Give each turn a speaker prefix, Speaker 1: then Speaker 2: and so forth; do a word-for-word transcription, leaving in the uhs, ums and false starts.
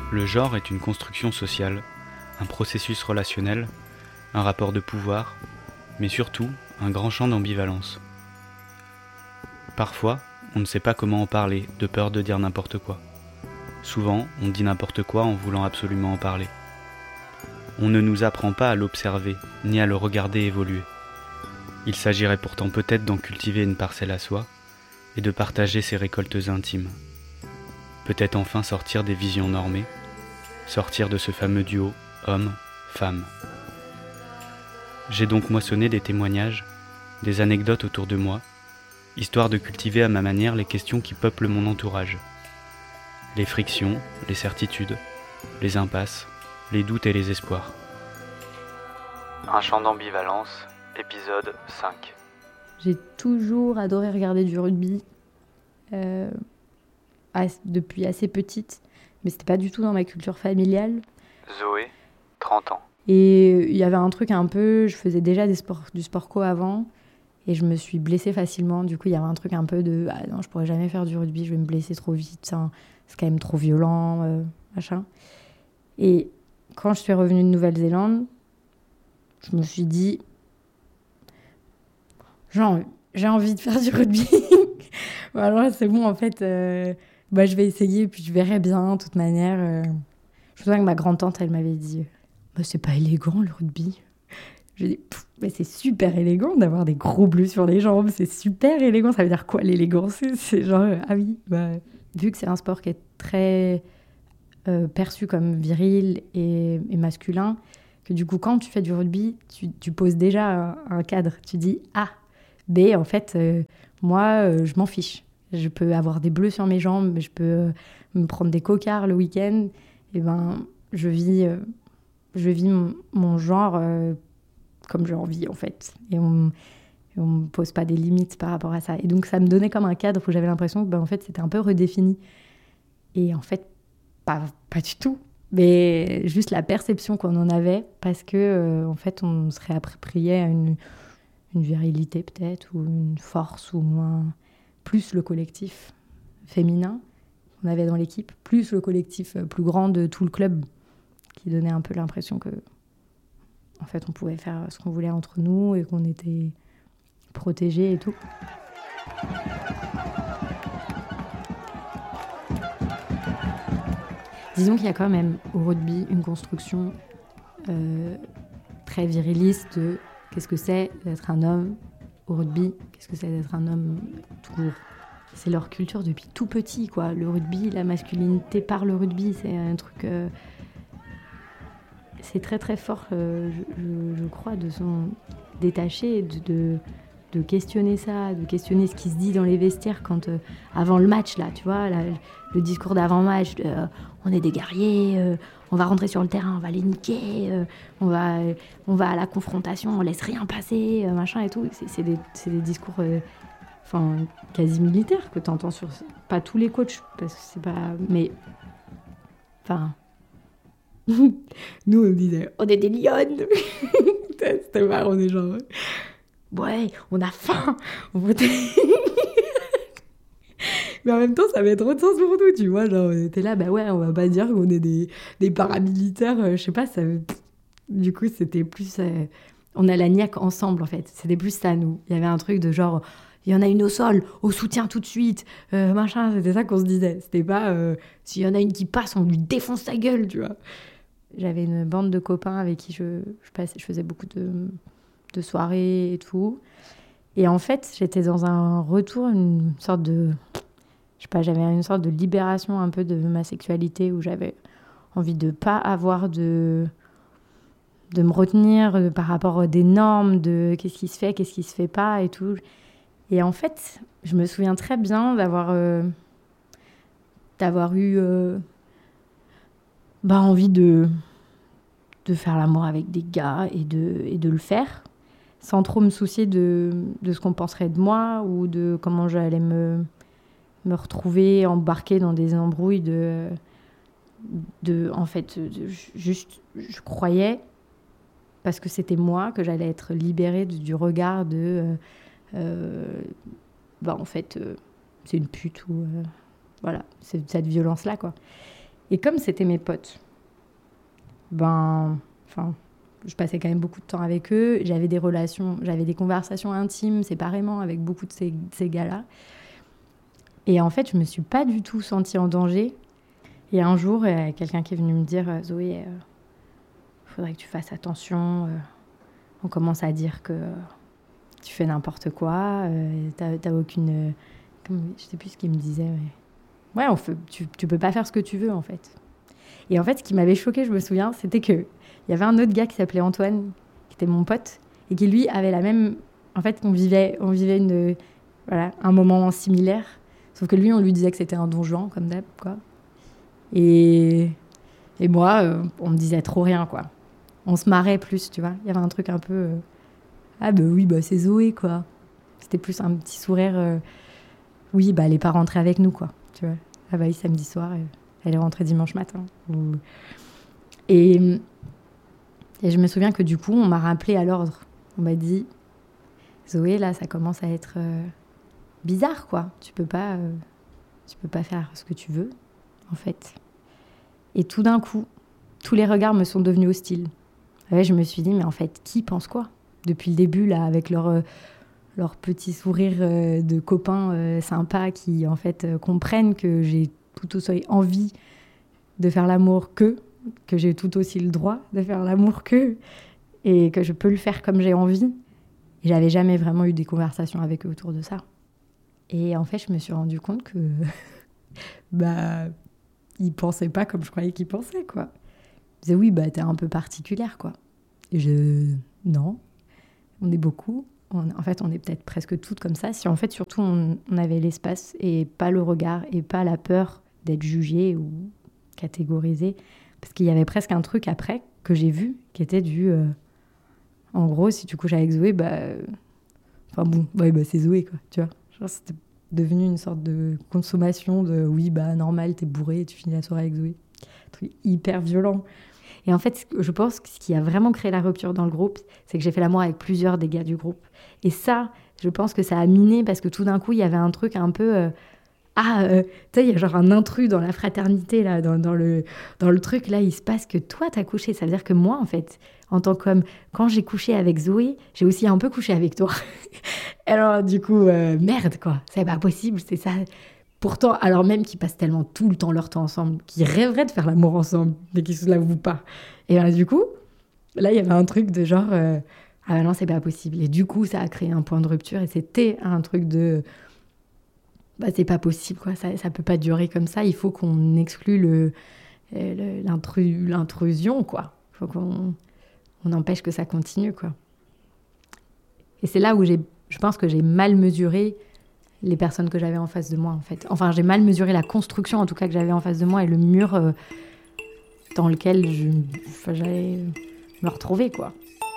Speaker 1: Le genre est une construction sociale, un processus relationnel, un rapport de pouvoir, mais surtout un grand champ d'ambivalence. Parfois, on ne sait pas comment en parler, de peur de dire n'importe quoi. Souvent, on dit n'importe quoi en voulant absolument en parler. On ne nous apprend pas à l'observer, ni à le regarder évoluer. Il s'agirait pourtant peut-être d'en cultiver une parcelle à soi, et de partager ses récoltes intimes. Peut-être enfin sortir des visions normées, sortir de ce fameux duo homme-femme. J'ai donc moissonné des témoignages, des anecdotes autour de moi, histoire de cultiver à ma manière les questions qui peuplent mon entourage. Les frictions, les certitudes, les impasses, les doutes et les espoirs. Un champ d'ambivalence, épisode cinq.
Speaker 2: J'ai toujours adoré regarder du rugby euh, as- depuis assez petite, mais c'était pas du tout dans ma culture familiale.
Speaker 1: Zoé, trente ans.
Speaker 2: Et il y avait un truc un peu, je faisais déjà des sports, du sport co avant, et je me suis blessée facilement. Du coup, il y avait un truc un peu de ah non, je pourrais jamais faire du rugby, je vais me blesser trop vite, ça, c'est quand même trop violent, euh, machin. Et quand je suis revenue de Nouvelle-Zélande, je me suis dit genre, j'ai envie de faire du rugby. Bon, alors là, c'est bon, en fait, euh, bah, je vais essayer, puis je verrai bien, de toute manière. euh. Je me souviens que ma grande-tante, elle m'avait dit bah, c'est pas élégant, le rugby. J'ai dit mais c'est super élégant d'avoir des gros bleus sur les jambes, c'est super élégant. Ça veut dire quoi, l'élégance? C'est, c'est genre, euh, ah oui, bah, vu que c'est un sport qui est très euh, perçu comme viril et, et masculin, que du coup, quand tu fais du rugby, tu, tu poses déjà un, un cadre. Tu dis ah, B, en fait, euh, moi, euh, je m'en fiche. Je peux avoir des bleus sur mes jambes, je peux euh, me prendre des cocards le week-end. Et ben, je vis, euh, je vis mon, mon genre euh, comme j'ai envie, en fait. Et on ne me pose pas des limites par rapport à ça. Et donc, ça me donnait comme un cadre où j'avais l'impression que ben, en fait, c'était un peu redéfini. Et en fait, pas, pas du tout. Mais juste la perception qu'on en avait, parce que euh, en fait, on se réappropriait à une une virilité peut-être, ou une force, ou un... plus le collectif féminin qu'on avait dans l'équipe, plus le collectif plus grand de tout le club, qui donnait un peu l'impression que, en fait, on pouvait faire ce qu'on voulait entre nous et qu'on était protégés et tout. Disons qu'il y a quand même au rugby une construction euh, très viriliste de qu'est-ce que c'est d'être un homme au rugby, qu'est-ce que c'est d'être un homme tout court. C'est leur culture depuis tout petit, quoi. Le rugby, la masculinité par le rugby, c'est un truc... Euh, c'est très très fort, euh, je, je, je crois, de s'en détacher, de, de, de questionner ça, de questionner ce qui se dit dans les vestiaires quand, euh, avant le match, là, tu vois, là, le discours d'avant-match, de, euh, on est des guerriers, euh, on va rentrer sur le terrain, on va les niquer, euh, on, va, euh, on va à la confrontation, on laisse rien passer, euh, machin et tout. C'est, c'est, des, c'est des discours euh, enfin, quasi militaires que tu entends sur... Pas tous les coachs, parce que c'est pas... Mais... Enfin... Nous, on disait, on est des lionnes. C'était marrant, on est genre... Ouais, on a faim. On veut... Mais en même temps, ça avait trop de sens pour nous, tu vois. Genre, on était là, bah ouais, on va pas dire qu'on est des, des paramilitaires, euh, je sais pas, ça... Du coup, c'était plus... Euh... On a la niaque ensemble, en fait. C'était plus ça, nous. Il y avait un truc de genre... Il y en a une au sol, au soutien tout de suite, euh, machin, c'était ça qu'on se disait. C'était pas, euh, s'il y en a une qui passe, on lui défonce sa gueule, tu vois. J'avais une bande de copains avec qui je, je, passais, je faisais beaucoup de, de soirées et tout. Et en fait, j'étais dans un retour, une sorte de... Je sais pas, j'avais une sorte de libération un peu de ma sexualité où j'avais envie de pas avoir de... de me retenir par rapport à des normes, de qu'est-ce qui se fait, qu'est-ce qui se fait pas et tout. Et en fait, je me souviens très bien d'avoir, euh, d'avoir eu euh, bah, envie de, de faire l'amour avec des gars et de, et de le faire, sans trop me soucier de, de ce qu'on penserait de moi ou de comment j'allais me, me retrouver embarquée dans des embrouilles de... de en fait, de, juste, je croyais, parce que c'était moi, que j'allais être libérée de, du regard de... Euh, Euh, bah en fait euh, c'est une pute ou euh, voilà, c'est cette violence là quoi. Et comme c'était mes potes, ben, enfin, je passais quand même beaucoup de temps avec eux. J'avais des relations, j'avais des conversations intimes séparément avec beaucoup de ces, ces gars-là. Et en fait, je me suis pas du tout sentie en danger. Et un jour, il y a quelqu'un qui est venu me dire « Zoé, il euh, faudrait que tu fasses attention. Euh, on commence à dire que euh, tu fais n'importe quoi. Euh, t'as, t'as aucune... Euh, comme, je sais plus ce qu'il me disait. Mais... Ouais, on fait, tu, tu peux pas faire ce que tu veux, en fait. » Et en fait, ce qui m'avait choquée, je me souviens, c'était qu'il y avait un autre gars qui s'appelait Antoine, qui était mon pote, et qui, lui, avait la même... En fait, on vivait, on vivait une, voilà, un moment similaire. Sauf que lui, on lui disait que c'était un don Juan, comme d'hab, quoi. Et, et moi, euh, on me disait trop rien, quoi. On se marrait plus, tu vois. Il y avait un truc un peu... Euh, ah, bah oui, bah c'est Zoé, quoi. C'était plus un petit sourire... Euh, oui, bah elle est pas rentrée avec nous, quoi. Tu vois. Ah bah oui, samedi soir, elle, elle est rentrée dimanche matin. Et, et je me souviens que du coup, on m'a rappelé à l'ordre. On m'a dit, Zoé, là, ça commence à être euh, bizarre, quoi. Tu peux pas, euh, tu peux pas faire ce que tu veux, en fait. Et tout d'un coup, tous les regards me sont devenus hostiles. Ouais, je me suis dit, mais en fait, qui pense quoi ? Depuis le début, là, avec leur, euh, leur petit sourire euh, de copains euh, sympas qui, en fait, euh, comprennent que j'ai tout aussi envie de faire l'amour qu'eux, que j'ai tout aussi le droit de faire l'amour qu'eux, et que je peux le faire comme j'ai envie. Et j'avais jamais vraiment eu des conversations avec eux autour de ça. Et en fait, je me suis rendu compte que... bah, ils pensaient pas comme je croyais qu'ils pensaient, quoi. Ils disaient, oui, bah, t'es un peu particulière, quoi. Et je... Non. On est beaucoup. On... En fait, on est peut-être presque toutes comme ça. Si, en fait, surtout, on, on avait l'espace et pas le regard et pas la peur d'être jugée ou catégorisée. Parce qu'il y avait presque un truc après que j'ai vu qui était du... Euh... En gros, si tu couches avec Zoé, bah... euh, Enfin bon, ouais, bah, c'est Zoé, quoi, tu vois. Genre, c'était devenu une sorte de consommation de oui, bah normal, t'es bourré et tu finis la soirée avec Zoé. Un truc hyper violent. Et en fait, je pense que ce qui a vraiment créé la rupture dans le groupe, c'est que j'ai fait l'amour avec plusieurs des gars du groupe. Et ça, je pense que ça a miné parce que tout d'un coup, il y avait un truc un peu... Euh, ah, euh, tu sais, il y a genre un intrus dans la fraternité, là, dans, dans, le, dans le truc. Là, il se passe que toi, t'as couché. Ça veut dire que moi, en fait, en tant qu'homme, quand j'ai couché avec Zoé, j'ai aussi un peu couché avec toi. Alors, du coup, euh, merde, quoi. C'est pas possible, c'est ça. Pourtant, alors même qu'ils passent tellement tout le temps leur temps ensemble, qu'ils rêveraient de faire l'amour ensemble, mais qu'ils se l'avouent pas. Et ben, du coup, là, il y avait un truc de genre... Euh, ah ben non, c'est pas possible. Et du coup, ça a créé un point de rupture. Et c'était un truc de... Bah, c'est pas possible, quoi. Ça, ça peut pas durer comme ça. Il faut qu'on exclue le, le, l'intru, l'intrusion, quoi. Il faut qu'on on empêche que ça continue, quoi. Et c'est là où j'ai, je pense que j'ai mal mesuré les personnes que j'avais en face de moi, en fait. Enfin, j'ai mal mesuré la construction, en tout cas, que j'avais en face de moi et le mur euh, dans lequel je, enfin, j'allais me retrouver, quoi.